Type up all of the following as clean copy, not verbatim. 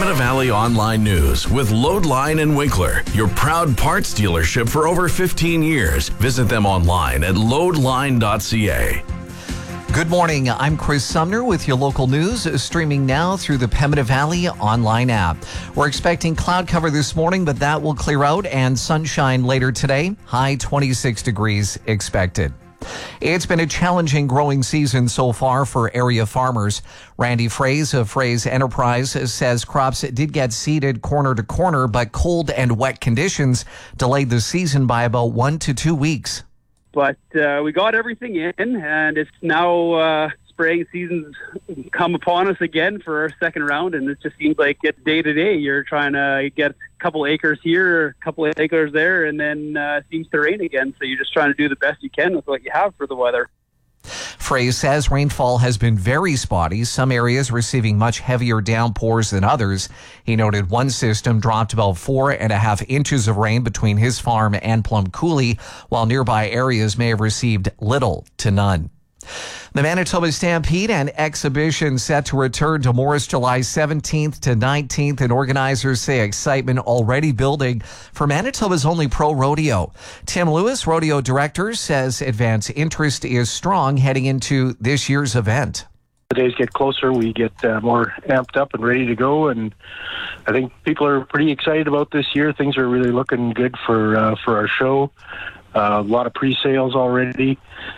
Pembina Valley Online News with Loadline and Winkler, your proud parts dealership for over 15 years. Visit them online at loadline.ca. Good morning. I'm Chris Sumner with your local news, streaming now through the Pembina Valley online app. We're expecting cloud cover this morning, but that will clear out, and sunshine later today. High 26 degrees expected. It's been a challenging growing season so far for area farmers. Randy Fraze of Fraze Enterprise says crops did get seeded corner to corner, but cold and wet conditions delayed the season by about 1 to 2 weeks. But we got everything in, and it's now spraying season's come upon us again for our second round, and it just seems like it's day to day. You're trying to get a couple acres here, a couple of acres there, and then it seems to rain again. So you're just trying to do the best you can with what you have for the weather. Fraze says rainfall has been very spotty, some areas receiving much heavier downpours than others. He noted one system dropped about 4.5 inches of rain between his farm and Plum Coulee, while nearby areas may have received little to none. The Manitoba Stampede and Exhibition set to return to Morris July 17th to 19th, and organizers say excitement already building for Manitoba's only pro rodeo. Tim Lewis, rodeo director, says advance interest is strong heading into this year's event. The days get closer, we get more amped up and ready to go, and I think people are pretty excited about this year. Things are really looking good for our show. A lot of pre-sales already.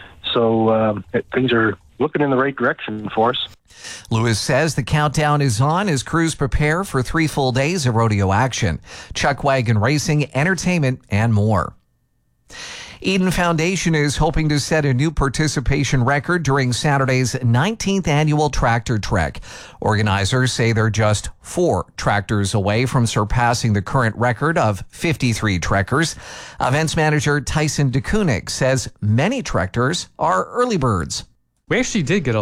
So things are looking in the right direction for us. Lewis says the countdown is on as crews prepare for 3 full days of rodeo action, chuck wagon racing, entertainment, and more. Eden Foundation is hoping to set a new participation record during Saturday's 19th annual Tractor Trek. Organizers say they're just 4 tractors away from surpassing the current record of 53 trekkers. Events manager Tyson DeKunig says many trekkers are early birds. We actually did get a